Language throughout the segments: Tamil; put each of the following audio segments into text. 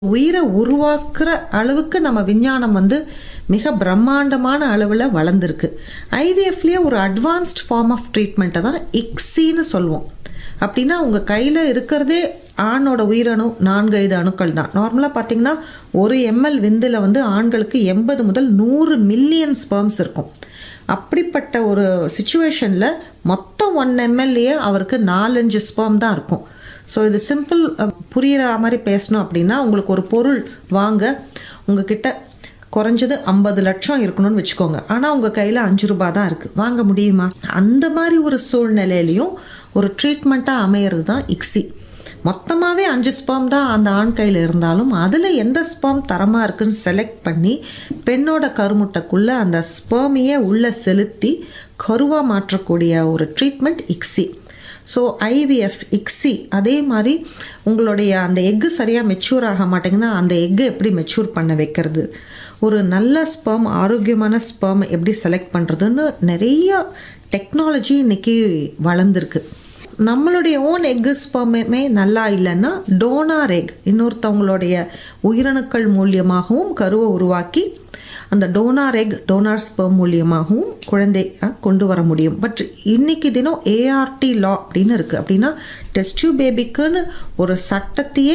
உயிரை உருவாக்குற அளவுக்கு நம்ம விஞ்ஞானம் மிக பிரம்மாண்டமான அளவில் வளர்ந்துருக்கு. ஐவிஎஃப்லேயே ஒரு அட்வான்ஸ்ட் ஃபார்ம் ஆஃப் ட்ரீட்மெண்ட்டை தான் இக்ஸின்னு சொல்லுவோம். அப்படின்னா உங்கள் கையில் இருக்கிறதே ஆணோட உயிரணு 4-5 அணுக்கள் தான். நார்மலாக பார்த்தீங்கன்னா 1 ml விந்தில் ஆண்களுக்கு 80 முதல் 100 மில்லியன் ஸ்பெர்ம்ஸ் இருக்கும். அப்படிப்பட்ட ஒரு சுச்சுவேஷனில் மொத்தம் 1 mlயே அவருக்கு 4-5 ஸ்பெர்ம் தான் இருக்கும். ஸோ இது சிம்பிள் புரிகிற மாதிரி பேசணும் அப்படின்னா, உங்களுக்கு ஒரு பொருள் வாங்க உங்ககிட்ட குறைஞ்சது 50 லட்சம் இருக்கணும்னு வச்சுக்கோங்க. ஆனால் உங்கள் கையில் 5 ரூபாய் தான் இருக்குது. வாங்க முடியுமா? அந்த மாதிரி ஒரு சூழ்நிலையிலையும் ஒரு ட்ரீட்மெண்ட்டாக அமையிறது தான் இக்ஸி. மொத்தமாகவே 5 ஸ்பெர்ம் தான் அந்த ஆண் கையில் இருந்தாலும் அதில் எந்த ஸ்பெர்ம் தரமாக இருக்குன்னு செலக்ட் பண்ணி பெண்ணோட கருமுட்டைக்குள்ளே அந்த ஸ்பெர்மையே உள்ளே செலுத்தி கருவாக மாற்றக்கூடிய ஒரு treatment ICSI. So IVF, ICSI அதே மாதிரி உங்களுடைய அந்த எக்கு சரியாக மெச்சூர் ஆக மாட்டேங்குன்னா அந்த எக்கு எப்படி மெச்சூர் பண்ண வைக்கிறது, ஒரு நல்ல ஸ்பெர்ம், ஆரோக்கியமான ஸ்பெர்ம் எப்படி செலக்ட் பண்ணுறதுன்னு நிறைய டெக்னாலஜி இன்றைக்கி வளர்ந்துருக்கு. நம்மளுடைய ஓன் எக்கு ஸ்பெர்மே நல்லா இல்லைன்னா டோனார் எக், இன்னொருத்தவங்களுடைய உயிரணுக்கள் மூலியமாகவும் கருவை உருவாக்கி அந்த டோனார் எக், டோனார் ஸ்பெர்ம் மூலியமாகவும் குழந்தை கொண்டு வர முடியும். பட் இன்னைக்கு தினம் ஏஆர்டி லா அப்படின்னு இருக்குது. அப்படின்னா டெஸ்ட் டியூப் பேபிக்குன்னு ஒரு சட்டத்தையே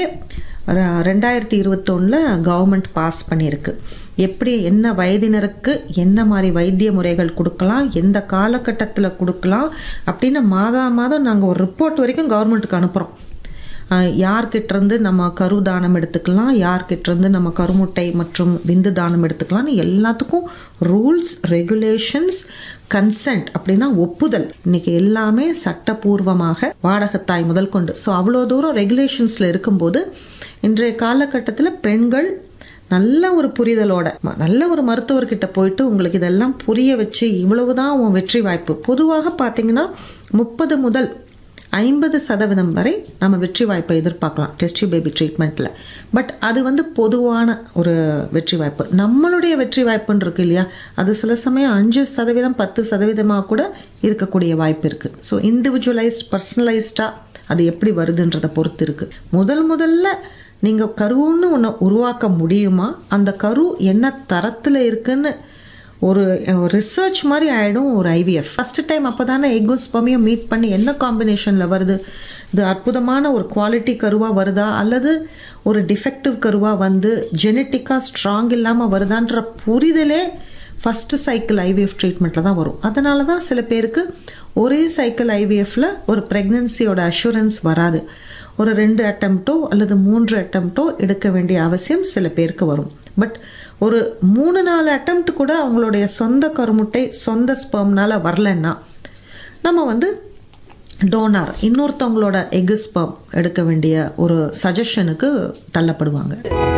2021 கவர்மெண்ட் பாஸ் பண்ணியிருக்கு. எப்படி என்ன வயதினருக்கு என்ன மாதிரி வைத்திய முறைகள் கொடுக்கலாம், எந்த காலகட்டத்தில் கொடுக்கலாம் அப்படின்னு மாதம் நாங்கள் ஒரு ரிப்போர்ட் வரைக்கும் கவர்மெண்ட்டுக்கு அனுப்புகிறோம். யார்கிட்டேருந்து நம்ம கரு தானம் எடுத்துக்கலாம், யார்கிட்டேருந்து நம்ம கருமுட்டை மற்றும் விந்து தானம் எடுத்துக்கலாம்னு எல்லாத்துக்கும் ரூல்ஸ், ரெகுலேஷன்ஸ், கன்சென்ட் அப்படின்னா ஒப்புதல், இன்னைக்கு எல்லாமே சட்டபூர்வமாக வாடகத்தாய் முதல் கொண்டு. ஸோ அவ்வளோ தூரம் ரெகுலேஷன்ஸில் இருக்கும்போது இன்றைய காலகட்டத்தில் பெண்கள் நல்ல ஒரு புரிதலோட நல்ல ஒரு மருத்துவர்கிட்ட போயிட்டு உங்களுக்கு இதெல்லாம் புரிய வச்சு இவ்வளவுதான் உன் வெற்றி வாய்ப்பு. பொதுவாக பார்த்தீங்கன்னா 30 முதல் 50% வரை நம்ம வெற்றி வாய்ப்பை எதிர்பார்க்கலாம் டெஸ்ட் டியூப் பேபி ட்ரீட்மெண்ட்டில். பட் அது பொதுவான ஒரு வெற்றி வாய்ப்பு. நம்மளுடைய வெற்றி வாய்ப்புன்னு இருக்கு இல்லையா, அது சில சமயம் 5%, 10% கூட இருக்கக்கூடிய வாய்ப்பு இருக்குது. ஸோ இண்டிவிஜுவலைஸ்ட், பர்சனலைஸ்டாக அது எப்படி வருதுன்றதை பொறுத்து இருக்குது. முதல்ல நீங்கள் கருன்னு ஒன்று உருவாக்க முடியுமா, அந்த கரு என்ன தரத்தில் இருக்குன்னு ஒரு ரிசர்ச் மாதிரி ஆகிடும் ஒரு ஐவிஎஃப். ஃபஸ்ட்டு டைம் அப்போ தானே எக்கும் ஸ்பெர்மையும் மீட் பண்ணி என்ன காம்பினேஷனில் வருது, இது அற்புதமான ஒரு குவாலிட்டி கருவாக வருதா அல்லது ஒரு டிஃபெக்டிவ் கருவாக ஜெனட்டிக்காக ஸ்ட்ராங் இல்லாமல் வருதான்ற புரிதலே ஃபஸ்ட்டு சைக்கிள் ஐவிஎஃப் ட்ரீட்மெண்ட்டில் தான் வரும். அதனால தான் சில பேருக்கு ஒரே சைக்கிள் ஐவிஎஃப்பில் ஒரு ப்ரெக்னென்சியோட அஷூரன்ஸ் வராது. ஒரு 2 அட்டெம்ப்டோ அல்லது 3 அட்டெம்ப்டோ எடுக்க வேண்டிய அவசியம் சில பேருக்கு வரும். பட் ஒரு 3-4 அட்டெம்ப்ட் கூட அவங்களுடைய சொந்த கருமுட்டை சொந்த ஸ்பெர்ம்னால வரலன்னா நம்ம டோனார், இன்னொருத்தவங்களோட எக் ஸ்பெர்ம் எடுக்க வேண்டிய ஒரு சஜஷனுக்கு தள்ளப்படுவாங்க.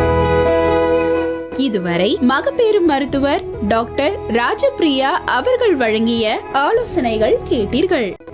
இதுவரை மகப்பேறு மருத்துவர் டாக்டர் ராஜபிரியா அவர்கள் வழங்கிய ஆலோசனைகள் கேட்டீர்கள்.